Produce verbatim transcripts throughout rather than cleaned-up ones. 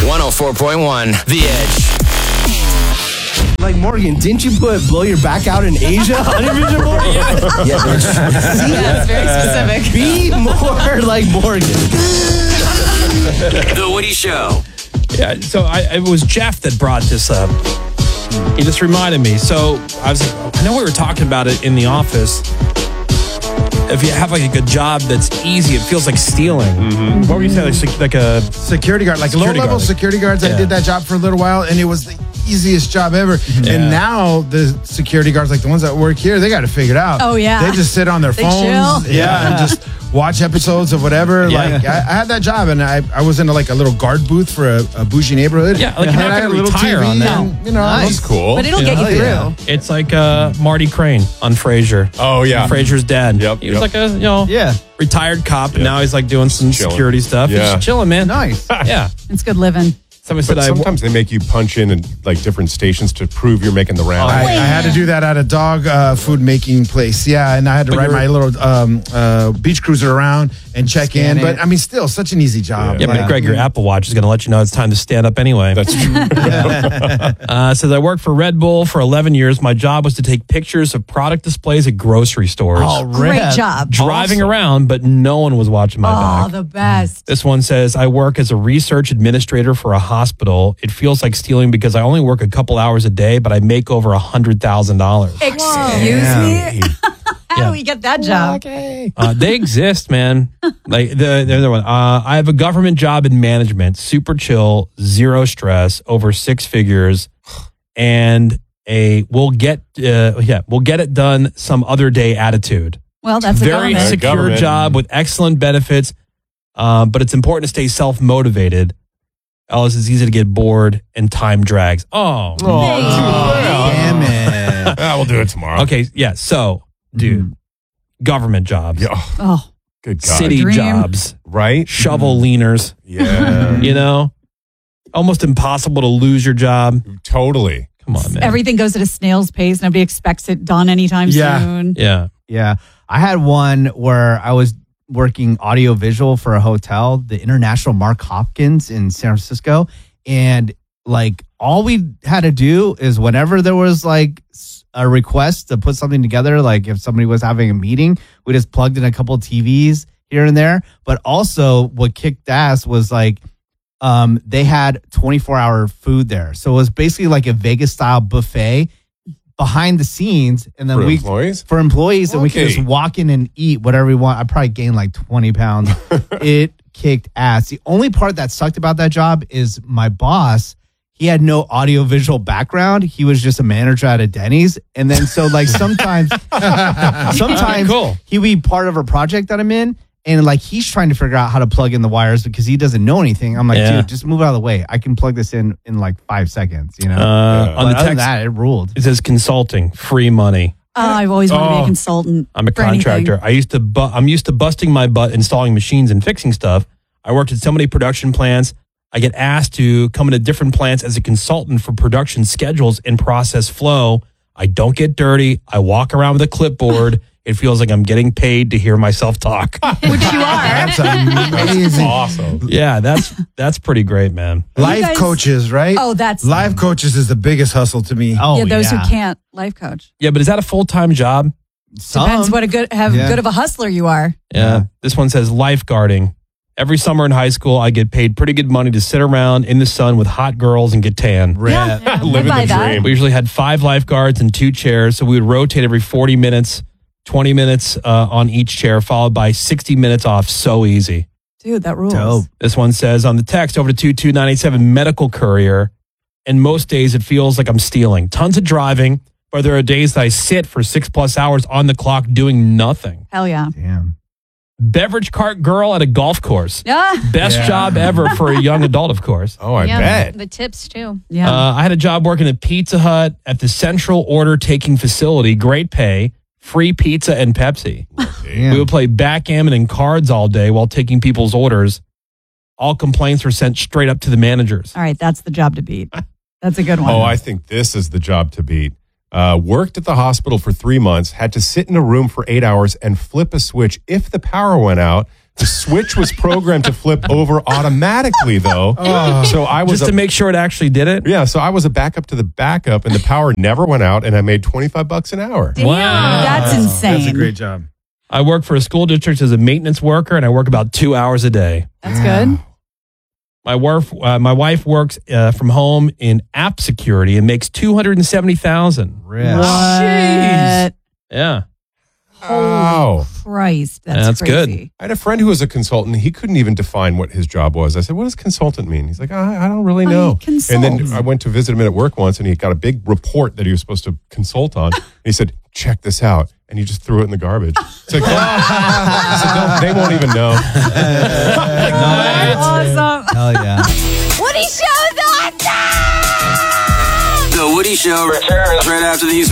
one oh four point one The Edge. Like, Morgan, didn't you put blow your back out in Asia on your vision board? Yeah, That's very specific. Be more like Morgan. The Woody Show. Yeah, so I, it was Jeff that brought this up. He just reminded me. So I was, I know we were talking about it in the office. If you have like a good job that's easy, it feels like stealing. Mm-hmm. What were you saying? Like, sec- like a security guard, like security low-level guard. security guards. Yeah. I did that job for a little while, and it was the easiest job ever. Yeah. And now the security guards, like the ones that work here, they got it figured out. Oh, yeah. They just sit on their They phones, chill. yeah, and just watch episodes of whatever. Yeah. Like I, I had that job, and I, I was in a, like a little guard booth for a, a bougie neighborhood. Yeah, like and you're not I had gonna a little retire T V, on that. and, you know, Nice. I was Cool. But it'll get you Hell through. yeah. It's like uh, Marty Crane on Frasier. Oh, yeah. Frasier's dad. Yep, He was yep. like a you know Yeah. retired cop, and Yep. now he's like doing some Chilling. security stuff. Yeah. He's just chilling, man. Nice. Yeah. It's good living. Somebody said But I. sometimes they make you punch in at like different stations to prove you're making the round. I, I had to do that at a dog uh, food making place. Yeah, and I had to But ride you're- my little um, uh, beach cruiser around and check Scan in. But it. I mean, still, such an easy job. Yeah, but Like, Greg, your Apple Watch is going to let you know it's time to stand up anyway. That's true. Uh, says I worked for Red Bull for eleven years. My job was to take pictures of product displays at grocery stores. Oh, Great rip. job. Driving around, but no one was watching my Oh, back. the best. This one says, I work as a research administrator for a hospital. It feels like stealing because I only work a couple hours a day, but I make over one hundred thousand dollars. Excuse me? How do we get that job? Uh, they exist, man. Like the, the other one. Uh, I have a government job in management, super chill, zero stress, over six figures, and a we'll get uh, yeah we'll get it done some other day attitude. Well, that's a Very government. secure Government. job with excellent benefits, uh, but it's important to stay self motivated. Else it's easy to get bored and time drags. Oh, damn it. Ah, we'll do it tomorrow. okay, yeah. So, dude, government jobs, Yeah. oh, Oh, good God. city Dream. jobs, Right? shovel leaners. Yeah. You know, almost impossible to lose your job. Totally. Come on, man. everything goes at a snail's pace. Nobody expects it done anytime Yeah. soon. yeah. Yeah. I had one where I was working audio visual for a hotel, the International Mark Hopkins in San Francisco. And like all we had to do is whenever there was like s- a request to put something together, like if somebody was having a meeting, we just plugged in a couple of T Vs here and there. But also what kicked ass was like, um, they had twenty-four hour food there. So it was basically like a Vegas style buffet behind the scenes. And then For we, employees? for employees, and we could Okay. just walk in and eat whatever we want. I probably gained like twenty pounds. It kicked ass. The only part that sucked about that job is my boss. He had no audio visual background. He was just a manager at a Denny's. And then so like sometimes, sometimes Cool. he would be part of a project that I'm in. And like he's trying to figure out how to plug in the wires because he doesn't know anything. I'm like, Yeah. dude, just move out of the way. I can plug this in in like five seconds. You know. Uh, Yeah. On But the other than text, that, it ruled. it says consulting, free money. Oh, I've always wanted to be Oh. a consultant. I'm a for anything. contractor. I used to, bu- I'm used to busting my butt installing machines and fixing stuff. I worked at so many production plants. I get asked to come into different plants as a consultant for production schedules and process flow. I don't get dirty. I walk around with a clipboard. It feels like I'm getting paid to hear myself talk. Which you are. That's amazing. Awesome. Yeah, that's that's pretty great, man. Life guys- coaches, right? Oh, that's Life coaches is the biggest hustle to me. Oh, yeah. Those yeah. who can't life coach. Yeah, but is that a full time job? Some. Depends what a good have Yeah. good of a hustler you are. Yeah. This one says lifeguarding. Every summer in high school, I get paid pretty good money to sit around in the sun with hot girls and get tan. Yeah, yeah, Living I buy the that. dream. We usually had five lifeguards and two chairs, so we would rotate every forty minutes, twenty minutes uh, on each chair, followed by sixty minutes off. So easy. Dude, that rules. Dope. This one says on the text over to two two nine eight seven, medical courier. And most days it feels like I'm stealing. Tons of driving, but there are days that I sit for six plus hours on the clock doing nothing. Hell yeah. Damn. Beverage cart girl at a golf course. Yeah. Best Yeah. job ever for a young adult, of course. Oh, I yeah, bet. the tips too. Yeah. Uh, I had a job working at Pizza Hut at the Central Order Taking Facility. Great pay, free pizza and Pepsi. Damn. We would play backgammon and cards all day while taking people's orders. All complaints were sent straight up to the managers. All right, that's the job to beat. That's a good one. Oh, I think this is the job to beat. Uh, worked at the hospital for three months, had to sit in a room for eight hours and flip a switch if the power went out The switch was programmed to flip over automatically, though. So I was Just a, to make sure it actually did it? yeah. So I was a backup to the backup, and the power never went out, and I made twenty-five bucks an hour. Damn, that's insane. That's a great job. I work for a school district as a maintenance worker, and I work about two hours a day. That's good. My wife, uh, my wife works uh, from home in app security and makes two hundred seventy thousand. Really? What? Yeah, Wow. Christ, that's, That's good. crazy. I had a friend who was a consultant. He couldn't even define what his job was. I said, "What does consultant mean?" He's like, "I, I don't really Oh, know." he And then consults. I went to visit him at work once, and he got a big report that he was supposed to consult on. And he said, "Check this out," and he just threw it in the garbage. It's like, I said, "No, they won't even know." That's awesome. Hell yeah. Woody Show's awesome! The Woody Show returns right after these.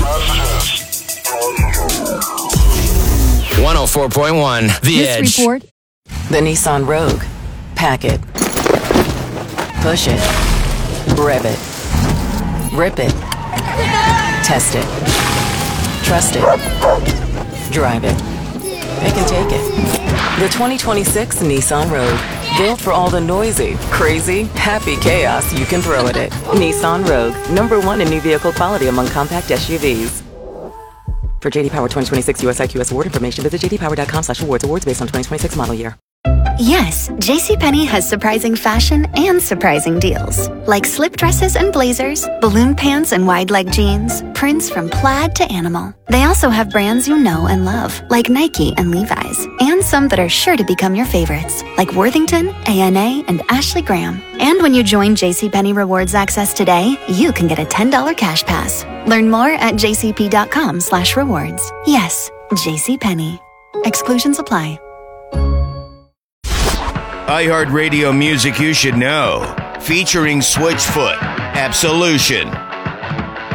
one oh four point one The This Edge. report. The Nissan Rogue. Pack it. Push it. Rev it. Rip it. Test it. Trust it. Drive it. Pick and take it. The twenty twenty-six Nissan Rogue. Built for all the noisy, crazy, happy chaos you can throw at it. Nissan Rogue. Number one in new vehicle quality among compact S U Vs. For J D Power twenty twenty-six U S I Q S award information, visit j d power dot com slash awards. Awards based on twenty twenty-six model year. Yes, JCPenney has surprising fashion and surprising deals. Like slip dresses and blazers, balloon pants and wide leg jeans, prints from plaid to animal. They also have brands you know and love, like Nike and Levi's, and some that are sure to become your favorites, like Worthington, A N A, and Ashley Graham. And when you join JCPenney Rewards Access today, you can get a ten dollars cash pass. Learn more at jcp.com slash rewards. Yes, JCPenney. Exclusions apply. iHeartRadio music you should know. Featuring Switchfoot, Absolution,